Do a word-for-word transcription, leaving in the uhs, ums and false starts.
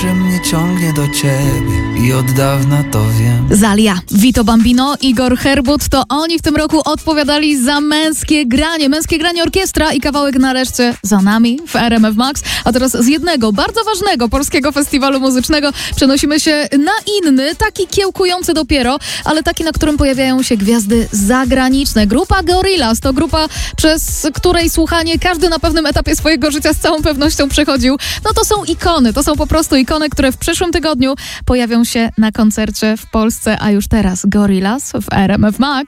że mnie ciągnie do ciebie i od dawna to wiem. Zalia, Vito Bambino, Igor Herbut, to oni w tym roku odpowiadali za Męskie Granie. Męskie Granie Orkiestra i kawałek nareszcie za nami w R M F Max. A teraz z jednego bardzo ważnego polskiego festiwalu muzycznego przenosimy się na inny, taki kiełkujący dopiero, ale taki, na którym pojawiają się gwiazdy zagraniczne. Grupa Gorillaz to grupa, przez której słuchanie każdy na pewnym etapie swojego życia z całą pewnością przechodził. No to są ikony, to są po prostu ikony, które w przyszłym tygodniu pojawią się na koncercie w Polsce, a już teraz Gorillaz w R M F Max.